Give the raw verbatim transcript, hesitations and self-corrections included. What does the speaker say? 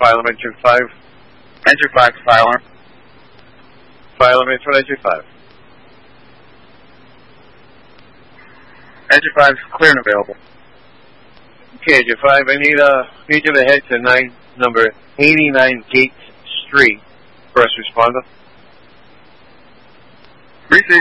fire alarm entry five. Entry five, fire alarm. Fire alarm for entry five. Entry five, clear and available. Okay, entry five, I need, uh, need you to head to nine, number eighty-nine Gates Street. First responder. Receive.